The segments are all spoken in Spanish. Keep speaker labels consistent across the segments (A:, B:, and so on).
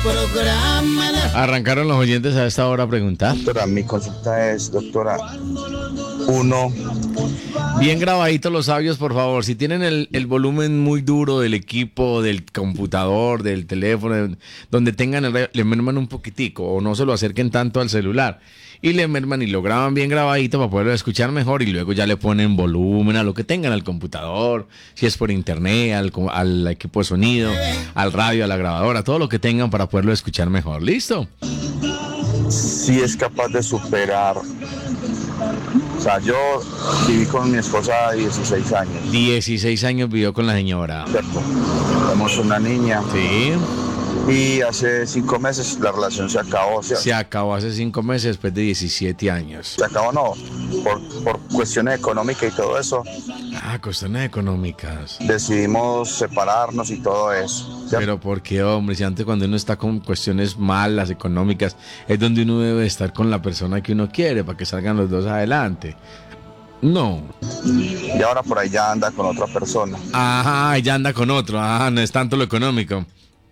A: Arrancaron los oyentes a esta hora a preguntar.
B: Doctora, mi consulta es, doctora, uno...
A: Bien grabaditos los audios, por favor. Si tienen el volumen muy duro del equipo, del computador, del teléfono, donde tengan le merman un poquitico o no se lo acerquen tanto al celular. Y le merman y lo graban bien grabadito para poderlo escuchar mejor y luego ya le ponen volumen a lo que tengan, al computador, si es por internet, al equipo de sonido, al radio, a la grabadora, todo lo que tengan para poderlo escuchar mejor. ¿Listo?
B: Si es capaz de superar. O sea, yo viví con mi esposa 16 años.
A: 16 años vivió con la señora.
B: Cierto. Tenemos una niña.
A: Sí.
B: Y hace 5 meses la relación se acabó. ¿Cierto?
A: Se acabó hace 5 meses después de 17 años.
B: Se acabó, no, por cuestiones económicas y todo eso.
A: Ah, cuestiones económicas.
B: Decidimos separarnos y todo eso. ¿Cierto?
A: Pero ¿por qué, hombre? Si antes cuando uno está con cuestiones malas, económicas, es donde uno debe estar con la persona que uno quiere para que salgan los dos adelante. No.
B: Y ahora por ahí ya anda con otra persona.
A: Ajá, ya anda con otro. Ajá, no es tanto lo económico.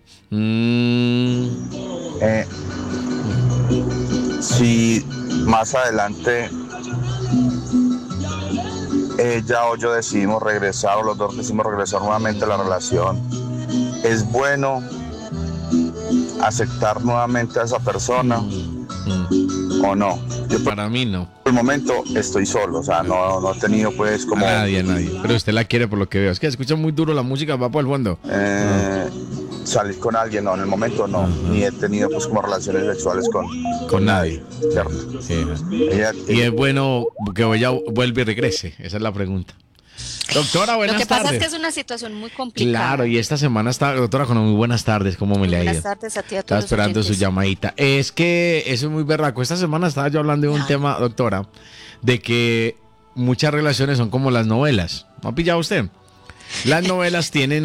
B: Si más adelante ella o yo decidimos regresar, o los dos decidimos regresar nuevamente a la relación, ¿es bueno aceptar nuevamente a esa persona o no?
A: Para mí no.
B: Por el momento estoy solo, o sea, no he tenido pues como...
A: Nadie. Pero usted la quiere por lo que veo. Es que escucha muy duro la música, va por el fondo.
B: Salir con alguien, no, en el momento no. Ni he tenido pues como relaciones sexuales con
A: nadie.
B: ¿Cierto?
A: Sí. Y es bueno que ella vuelva y regrese, esa es la pregunta. Doctora, buenas tardes.
C: Lo que pasa es que es una situación muy complicada.
A: Claro, y esta semana está, doctora, con muy buenas tardes, ¿cómo me le ha ido?
C: Buenas tardes a ti, a
A: Estaba
C: todos
A: esperando
C: los oyentes.
A: su llamadita. Es que eso es muy berraco. Esta semana estaba yo hablando de un tema, doctora, de que muchas relaciones son como las novelas. ¿No ha pillado usted? Las novelas tienen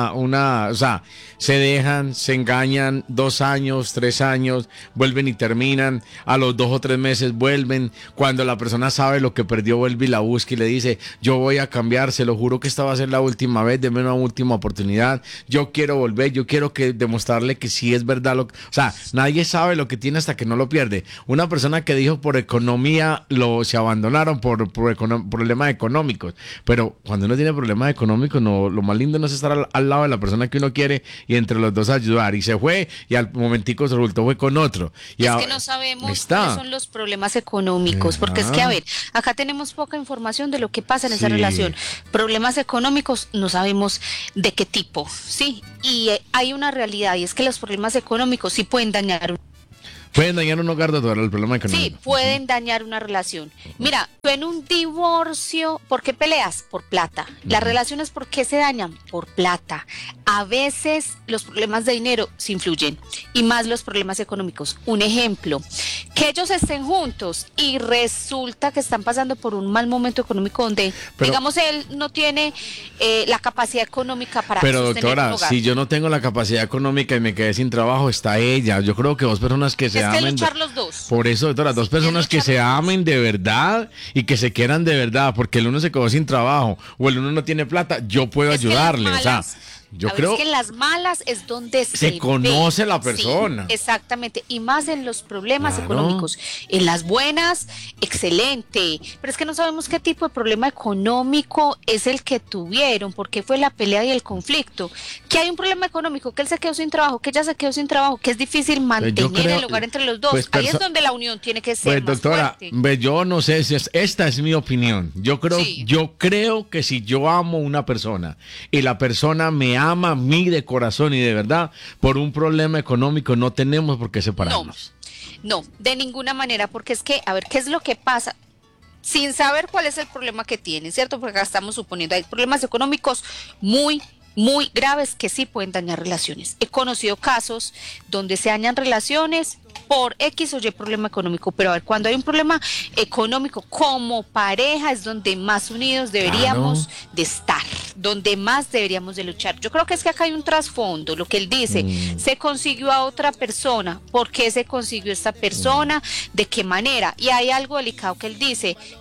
A: o sea, se dejan, se engañan 2 años, 3 años, vuelven y terminan, a los 2 o 3 meses vuelven, cuando la persona sabe lo que perdió vuelve y la busca y le dice, yo voy a cambiar, se lo juro que esta va a ser la última vez, deme una última oportunidad, yo quiero volver, yo quiero demostrarle que sí es verdad, o sea, nadie sabe lo que tiene hasta que no lo pierde. Una persona que dijo por economía se abandonaron por problemas económicos, pero cuando uno tiene problemas económicos, no, lo más lindo no es estar al lado de la persona que uno quiere y entre los dos ayudar, y se fue y al momentico se resultó fue con otro. Y
C: es que no sabemos cuáles son los problemas económicos, porque es que, a ver, acá tenemos poca información de lo que pasa en esa relación. Problemas económicos no sabemos de qué tipo, ¿sí? Y hay una realidad, y es que los problemas económicos sí pueden dañar
A: un hogar, doctora, el problema económico.
C: Sí, pueden dañar una relación. Mira, tú en un divorcio, ¿por qué peleas? Por plata. Las relaciones, ¿por qué se dañan? Por plata. A veces los problemas de dinero se influyen, y más los problemas económicos. Un ejemplo, que ellos estén juntos y resulta que están pasando por un mal momento económico donde, digamos, él no tiene la capacidad económica para sostener
A: doctora,
C: un hogar.
A: si yo no tengo la capacidad económica y me quedé sin trabajo, está ella. Yo creo que 2 personas que se amen.
C: Luchar los dos.
A: Por eso, doctora, 2 personas que se amen de verdad y que se quieran de verdad, porque el uno se quedó sin trabajo o el uno no tiene plata, yo puedo ayudarle. O sea, yo creo
C: que en las malas es donde
A: se conoce la persona.
C: Sí, exactamente, y más en los problemas económicos. En las buenas, excelente, pero es que no sabemos qué tipo de problema económico es el que tuvieron, porque fue la pelea y el conflicto. Que hay un problema económico, que él se quedó sin trabajo, que ella se quedó sin trabajo, que es difícil mantener el hogar entre los dos. Ahí es donde la unión tiene que ser más
A: doctora,
C: fuerte.
A: Yo no sé si esta es mi opinión. Yo creo que si yo amo a una persona y la persona me ama a mí de corazón y de verdad, por un problema económico no tenemos por qué separarnos.
C: No, de ninguna manera, porque es que, a ver, ¿qué es lo que pasa? Sin saber cuál es el problema que tienen, ¿cierto? Porque acá estamos suponiendo, hay problemas económicos muy graves que sí pueden dañar relaciones. He conocido casos donde se dañan relaciones por X o Y problema económico, pero a ver, cuando hay un problema económico como pareja es donde más unidos deberíamos de estar, donde más deberíamos de luchar. Yo creo que es que acá hay un trasfondo, lo que él dice, se consiguió a otra persona, ¿por qué se consiguió esta persona? ¿De qué manera? Y hay algo delicado que él dice,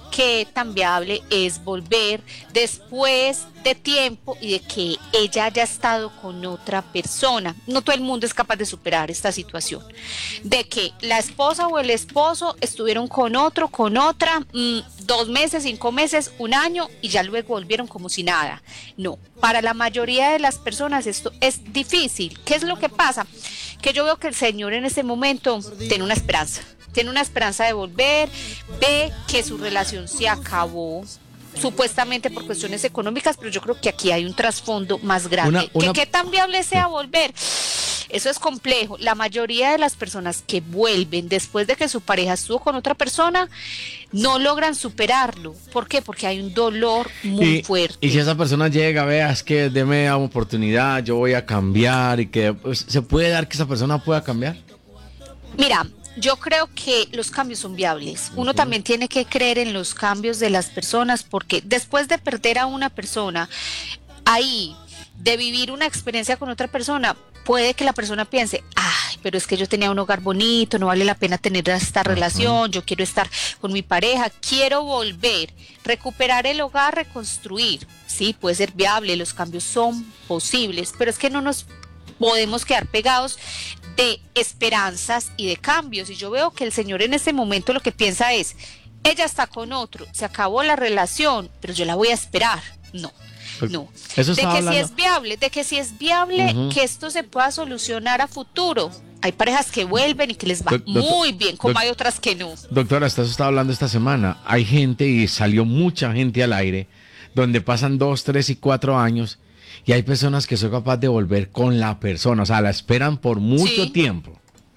C: qué tan viable es volver después de tiempo y de que ella haya estado con otra persona. No todo el mundo es capaz de superar esta situación, de que la esposa o el esposo estuvieron con otro, con otra, 2 meses, 5 meses, 1 año y ya luego volvieron como si nada. No, para la mayoría de las personas esto es difícil. ¿Qué es lo que pasa? Que yo veo que el Señor en ese momento tiene una esperanza de volver, ve que su relación se acabó, supuestamente por cuestiones económicas, pero yo creo que aquí hay un trasfondo más grande. ¿Qué tan viable sea volver? Eso es complejo. La mayoría de las personas que vuelven después de que su pareja estuvo con otra persona no logran superarlo. ¿Por qué? Porque hay un dolor muy fuerte.
A: Y si esa persona llega, veas que deme una oportunidad, yo voy a cambiar y que pues, ¿se puede dar que esa persona pueda cambiar?
C: Mira, yo creo que los cambios son viables. Uno también tiene que creer en los cambios de las personas porque después de perder a una persona, ahí, de vivir una experiencia con otra persona, puede que la persona piense, ay, pero es que yo tenía un hogar bonito, no vale la pena tener esta relación, yo quiero estar con mi pareja, quiero volver, recuperar el hogar, reconstruir. Sí, puede ser viable, los cambios son posibles, pero es que no nos podemos quedar pegados de esperanzas y de cambios. Y yo veo que el Señor en este momento lo que piensa es, ella está con otro, se acabó la relación, pero yo la voy a esperar. No.
A: Eso
C: de que
A: hablando.
C: si es viable, que esto se pueda solucionar a futuro. Hay parejas que vuelven y que les va muy bien, como hay otras que no.
A: Doctora, eso está hablando esta semana. Hay gente y salió mucha gente al aire donde pasan 2, 3 y 4 años y hay personas que son capaces de volver con la persona, o sea, la esperan por mucho tiempo.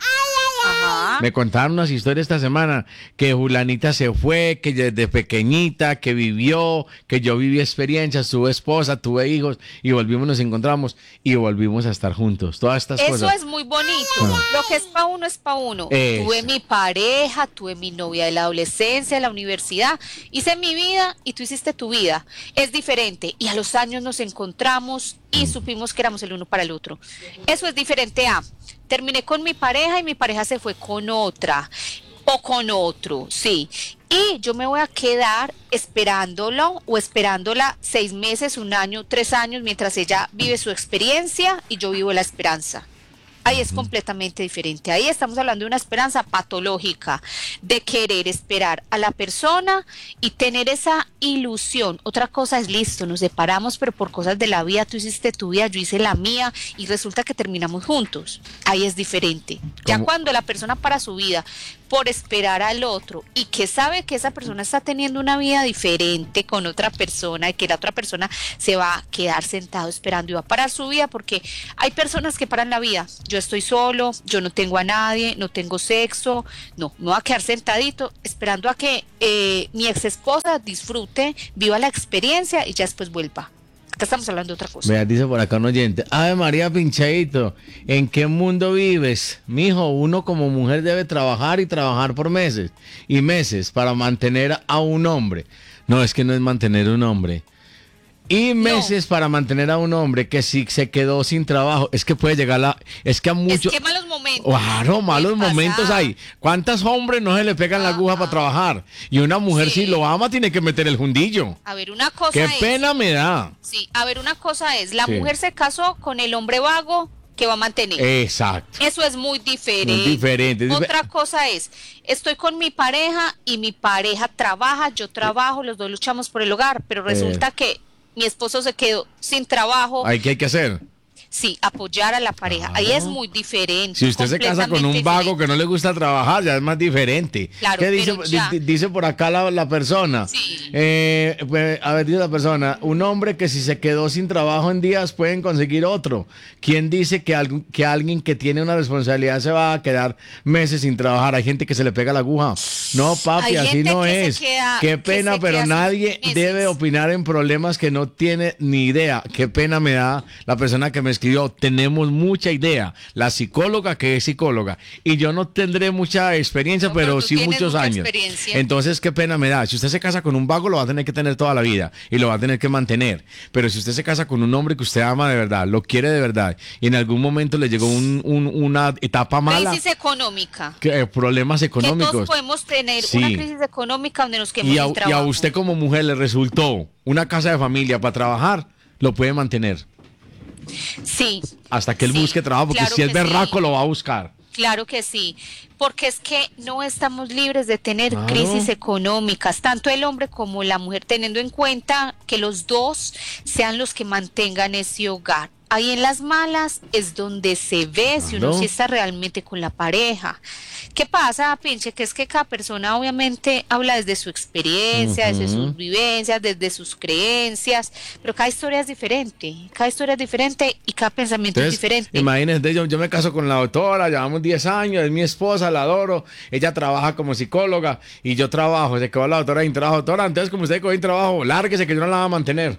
C: Ajá.
A: Me contaron unas historias esta semana que Julanita se fue, que desde pequeñita, que vivió, que yo viví experiencias, tuve esposa, tuve hijos y volvimos, nos encontramos y volvimos a estar juntos. Todas estas cosas.
C: Eso es muy bonito. Lo que es para uno es para uno. Tuve mi pareja, tuve mi novia de la adolescencia, de la universidad, hice mi vida y tú hiciste tu vida. Es diferente y a los años nos encontramos y supimos que éramos el uno para el otro. Eso es diferente a terminé con mi pareja y mi pareja se fue con otra o con otro, sí. Y yo me voy a quedar esperándolo o esperándola 6 meses, 1 año, 3 años, mientras ella vive su experiencia y yo vivo la esperanza. Ahí es completamente diferente. Ahí estamos hablando de una esperanza patológica, de querer esperar a la persona y tener esa ilusión. Otra cosa es, listo, nos separamos, pero por cosas de la vida, tú hiciste tu vida, yo hice la mía y resulta que terminamos juntos. Ahí es diferente. Ya cuando la persona para su vida por esperar al otro y que sabe que esa persona está teniendo una vida diferente con otra persona y que la otra persona se va a quedar sentado esperando y va a parar su vida, porque hay personas que paran la vida. Yo estoy solo, yo no tengo a nadie, no tengo sexo, no, me voy a quedar sentadito esperando a que mi ex esposa disfrute, viva la experiencia y ya después vuelva. Acá estamos hablando de otra cosa.
A: Vea, dice por acá un oyente, Ave María Pinchadito, ¿en qué mundo vives? Mijo, uno como mujer debe trabajar y trabajar por meses y meses para mantener a un hombre. No, es que no es mantener un hombre. Y meses para mantener a un hombre que si se quedó sin trabajo, es que puede llegar es que a muchos...
C: Es que malos momentos.
A: Claro, malos momentos hay. ¿Cuántos hombres no se le pegan la aguja para trabajar? Y una mujer si lo ama tiene que meter el fundillo.
C: A ver, una cosa
A: Qué pena me da.
C: Sí, a ver, una cosa es, la mujer se casó con el hombre vago que va a mantener.
A: Exacto.
C: Eso es muy diferente.
A: Muy diferente.
C: Otra cosa es, estoy con mi pareja y mi pareja trabaja, yo trabajo, los dos luchamos por el hogar, pero resulta que mi esposo se quedó sin trabajo.
A: ¿Qué hay que hacer?
C: Sí, apoyar a la pareja. Ahí es muy diferente.
A: Si usted se casa con un vago que no le gusta trabajar, ya es más diferente.
C: Claro,
A: ¿Qué dice por acá la persona?
C: Sí.
A: Pues, a ver, dice la persona, un hombre que si se quedó sin trabajo en días pueden conseguir otro. ¿Quién dice que alguien que tiene una responsabilidad se va a quedar meses sin trabajar? Hay gente que se le pega la aguja. No, papi, así no es. Qué pena, pero nadie debe opinar en problemas que no tiene ni idea. Qué pena me da la persona que me escribe escribió, tenemos mucha idea. La psicóloga que es psicóloga. Y yo no tendré mucha experiencia,
C: No,
A: pero
C: tú
A: sí
C: tienes
A: muchos
C: mucha
A: años.
C: experiencia.
A: Entonces, qué pena me da. Si usted se casa con un vago, lo va a tener que tener toda la vida. Y lo va a tener que mantener. Pero si usted se casa con un hombre que usted ama de verdad, lo quiere de verdad, y en algún momento le llegó una etapa mala.
C: Crisis económica.
A: Problemas
C: Que
A: económicos.
C: todos podemos tener
A: Sí.
C: una crisis económica donde nos quedemos
A: Y
C: sin
A: y a
C: trabajo.
A: usted como mujer le resultó una casa de familia para trabajar, lo puede mantener.
C: Sí.
A: Hasta que él
C: Sí,
A: busque trabajo, porque
C: claro
A: si es
C: que
A: berraco
C: sí.
A: lo va a buscar.
C: Claro que sí, porque es que no estamos libres de tener
A: Claro.
C: crisis económicas, tanto el hombre como la mujer, teniendo en cuenta que los dos sean los que mantengan ese hogar. Ahí en las malas es donde se ve si uno
A: Claro.
C: sí está realmente con la pareja. ¿Qué pasa, Pinche? Que es que cada persona obviamente habla desde su experiencia, desde sus vivencias, desde sus creencias, pero cada historia es diferente, y cada pensamiento es
A: Entonces,
C: diferente.
A: imagínense, yo me caso con la doctora, llevamos 10 años, es mi esposa, la adoro, ella trabaja como psicóloga y yo trabajo, se quedó la doctora sin trabajo. Doctora, entonces como usted cogió un trabajo, lárguese que yo no la voy a mantener.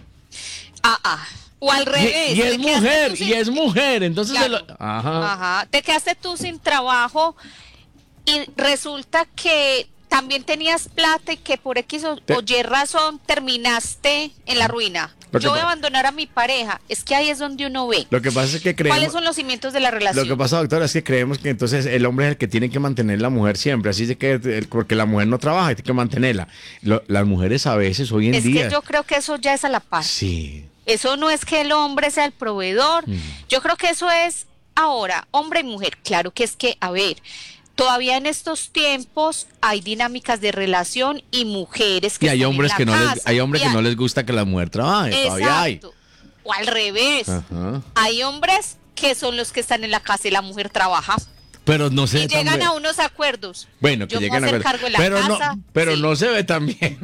C: O al revés.
A: Y
C: te
A: es
C: quedaste
A: mujer,
C: tú sin-
A: y es mujer, entonces...
C: Claro.
A: Ajá.
C: Ajá. Te quedaste tú sin trabajo y resulta que también tenías plata y que por X o Y razón terminaste en la ruina.
A: Lo que
C: Yo voy a
A: pa-
C: abandonar a mi pareja. Es que ahí es donde uno ve.
A: Lo que pasa es que creemos...
C: ¿Cuáles son los cimientos de la
A: Lo
C: relación?
A: que pasa, doctora, es que creemos que entonces el hombre es el que tiene que mantener la mujer siempre. Así es que, porque la mujer no trabaja, hay que mantenerla. Las mujeres a veces, hoy en
C: Es
A: día...
C: que yo creo que eso ya es a la par.
A: Sí.
C: Eso no es que el hombre sea el proveedor. Yo creo que eso es ahora, hombre y mujer. Claro que es que, a ver, todavía en estos tiempos hay dinámicas de relación y mujeres que
A: Y hay
C: están
A: hombres
C: en
A: que
C: la
A: no les,
C: casa.
A: hay hombres
C: Y
A: que
C: hay-
A: no les gusta que la mujer trabaje. Todavía hay.
C: Exacto. O al revés.
A: Ajá.
C: Hay hombres que son los que están en la casa y la mujer trabaja.
A: Pero no se
C: Y
A: ve tan
C: llegan
A: bien.
C: a unos acuerdos.
A: Bueno, que
C: Yo me
A: lleguen
C: voy a
A: a
C: hacer cargo de la
A: pero
C: casa.
A: no, pero
C: Sí.
A: no se ve tan bien.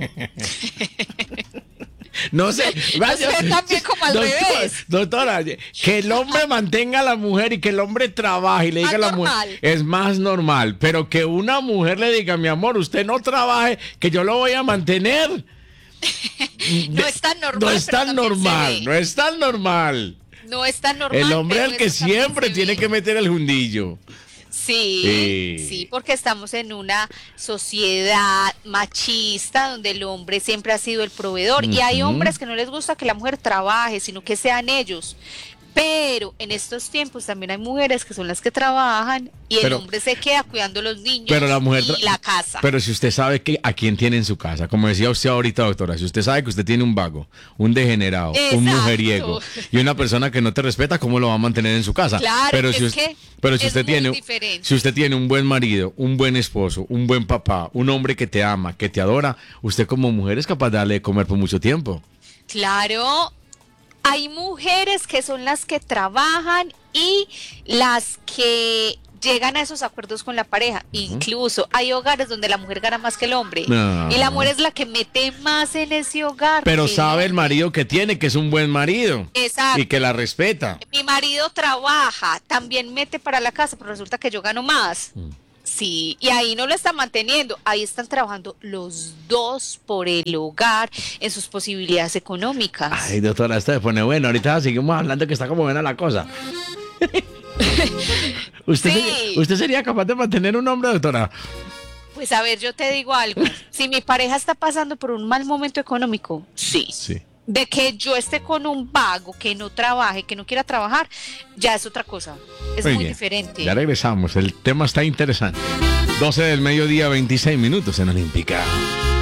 A: No sé,
C: No se ve tan bien como al revés.
A: Doctora, que el hombre mantenga a la mujer y que el hombre trabaje y le diga a la mujer
C: normal.
A: es más normal, pero que una mujer le diga, mi amor, usted no trabaje, que yo lo voy a mantener.
C: No es tan normal.
A: No es
C: pero
A: tan
C: también se
A: normal,
C: ve.
A: no es tan normal.
C: No es tan normal.
A: El hombre es
C: pero
A: el que
C: eso también
A: siempre
C: se
A: tiene
C: ve.
A: que meter el jundillo.
C: Sí, sí, porque estamos en una sociedad machista donde el hombre siempre ha sido el proveedor y hay hombres que no les gusta que la mujer trabaje, sino que sean ellos. Pero en estos tiempos también hay mujeres que son las que trabajan y el
A: Pero-
C: hombre se queda cuidando los niños
A: Pero la mujer
C: y la casa.
A: Pero si usted sabe que a quién tiene en su casa, como decía usted ahorita, doctora, si usted sabe que usted tiene un vago, un degenerado, un
C: Exacto.
A: mujeriego y una persona que no te respeta, ¿cómo lo va a mantener en su casa?
C: Claro,
A: pero
C: es
A: si,
C: que
A: pero si
C: es
A: usted
C: muy
A: tiene,
C: diferente.
A: si usted tiene un buen marido, un buen esposo, un buen papá, un hombre que te ama, que te adora, usted como mujer es capaz de darle de comer por mucho tiempo.
C: Claro, hay mujeres que son las que trabajan y las que llegan a esos acuerdos con la pareja. Incluso hay hogares donde la mujer gana más que el hombre.
A: No.
C: Y la mujer es la que mete más en ese hogar.
A: Pero
C: que
A: sabe el
C: hombre.
A: marido que tiene, que es un buen marido.
C: Exacto.
A: Y que la respeta.
C: Mi marido trabaja, también mete para la casa, pero resulta que yo gano más. Sí, y ahí no lo están manteniendo, ahí están trabajando los dos por el hogar en sus posibilidades económicas.
A: Ay, doctora, esto se pone bueno. Ahorita seguimos hablando que está como buena la cosa.
C: Sí.
A: ¿Usted sería capaz de mantener un hombre, doctora?
C: Pues a ver, yo te digo algo. Si mi pareja está pasando por un mal momento económico, sí.
A: Sí.
C: De que yo esté con un vago que no trabaje, que no quiera trabajar, ya es otra cosa. Es muy
A: bien.
C: diferente.
A: Ya regresamos. El tema está interesante. 12 del mediodía, 26 minutos en Olímpica.